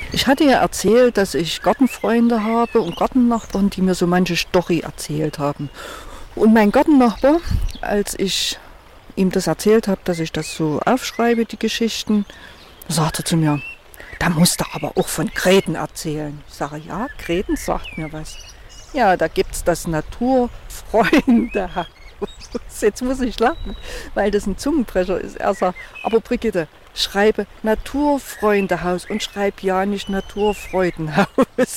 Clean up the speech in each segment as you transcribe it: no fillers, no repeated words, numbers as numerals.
Ich hatte ja erzählt, dass ich Gartenfreunde habe und Gartennachbarn, die mir so manche Story erzählt haben. Und mein Gartennachbar, als ich ihm das erzählt habe, dass ich das so aufschreibe, die Geschichten, sagte zu mir, da musst du aber auch von Gräten erzählen. Ich sage, ja, Gräten sagt mir was. Ja, da gibt es das Naturfreundehaus. Jetzt muss ich lachen, weil das ein Zungenbrecher ist. Er sagt, aber Brigitte, schreibe Naturfreundehaus und schreib ja nicht Naturfreudenhaus.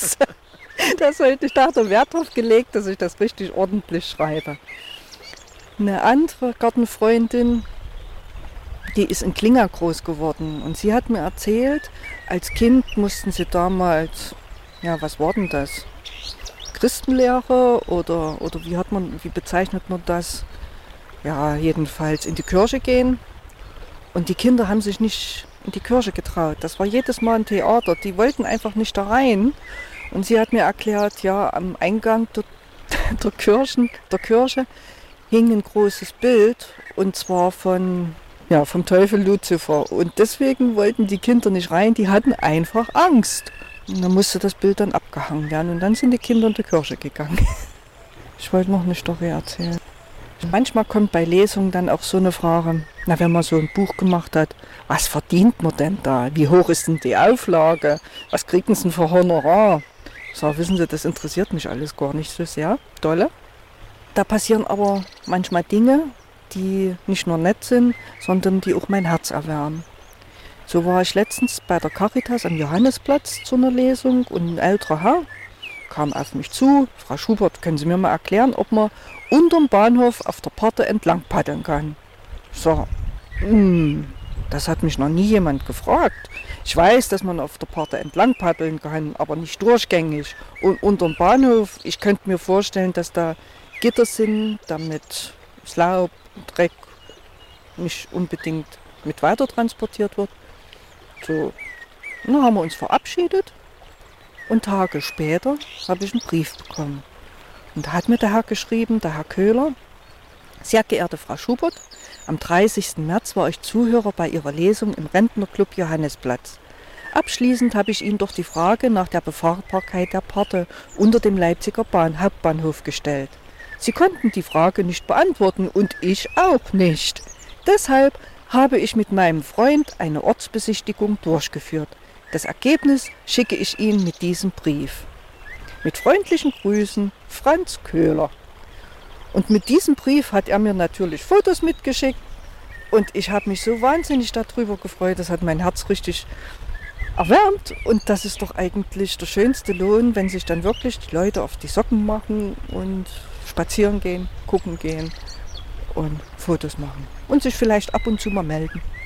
Ich dachte, Wert darauf gelegt, dass ich das richtig ordentlich schreibe. Eine andere Gartenfreundin, die ist in Klinga groß geworden und sie hat mir erzählt, als Kind mussten sie damals, ja, was war denn das? Christenlehre oder wie bezeichnet man das? Ja, jedenfalls in die Kirche gehen. Und die Kinder haben sich nicht in die Kirche getraut. Das war jedes Mal ein Theater. Die wollten einfach nicht da rein. Und sie hat mir erklärt, ja, am Eingang der Kirche hing ein großes Bild. Und zwar vom Teufel Luzifer. Und deswegen wollten die Kinder nicht rein. Die hatten einfach Angst. Und dann musste das Bild dann abgehangen werden. Und dann sind die Kinder in die Kirche gegangen. Ich wollte noch eine Story erzählen. Manchmal kommt bei Lesungen dann auch so eine Frage, wenn man so ein Buch gemacht hat, was verdient man denn da? Wie hoch ist denn die Auflage? Was kriegen sie denn für Honorar? Ich sage, wissen Sie, das interessiert mich alles gar nicht so sehr. Dolle. Da passieren aber manchmal Dinge, die nicht nur nett sind, sondern die auch mein Herz erwärmen. So war ich letztens bei der Caritas am Johannesplatz zu einer Lesung und ein älterer Herr kam auf mich zu. Frau Schubert, können Sie mir mal erklären, ob man unterm Bahnhof auf der Pforte entlang paddeln kann? Ich sage, das hat mich noch nie jemand gefragt. Ich weiß, dass man auf der Pforte entlang paddeln kann, aber nicht durchgängig. Und unterm Bahnhof, ich könnte mir vorstellen, dass da Gitter sind, damit das Laub und Dreck nicht unbedingt mit weiter transportiert wird. So, dann haben wir uns verabschiedet und Tage später habe ich einen Brief bekommen. Und da hat mir der Herr geschrieben, der Herr Köhler: Sehr geehrte Frau Schubert, am 30. März war ich Zuhörer bei Ihrer Lesung im Rentnerclub Johannesplatz. Abschließend habe ich Ihnen doch die Frage nach der Befahrbarkeit der Pforte unter dem Leipziger Hauptbahnhof gestellt. Sie konnten die Frage nicht beantworten und ich auch nicht. Deshalb habe ich mit meinem Freund eine Ortsbesichtigung durchgeführt. Das Ergebnis schicke ich Ihnen mit diesem Brief. Mit freundlichen Grüßen, Franz Köhler. Und mit diesem Brief hat er mir natürlich Fotos mitgeschickt und ich habe mich so wahnsinnig darüber gefreut, das hat mein Herz richtig erwärmt und das ist doch eigentlich der schönste Lohn, wenn sich dann wirklich die Leute auf die Socken machen und spazieren gehen, gucken gehen und Fotos machen und sich vielleicht ab und zu mal melden.